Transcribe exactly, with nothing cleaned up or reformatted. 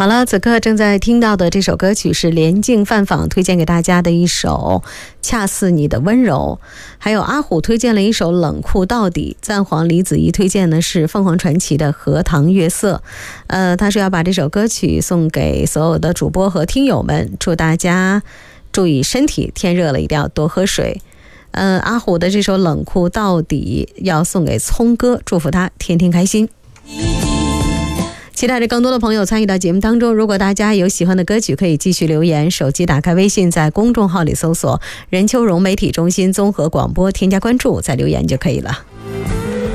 好了，此刻正在听到的这首歌曲是连静范坊推荐给大家的一首恰似你的温柔，还有阿虎推荐了一首冷酷到底，赞皇李子怡推荐的是凤凰传奇的荷塘月色。呃，他说要把这首歌曲送给所有的主播和听友们，祝大家注意身体，天热了一定要多喝水。呃，阿虎的这首冷酷到底要送给聪哥，祝福他天天开心。期待着更多的朋友参与到节目当中，如果大家有喜欢的歌曲可以继续留言，手机打开微信，在公众号里搜索任秋荣媒体中心综合广播，添加关注再留言就可以了。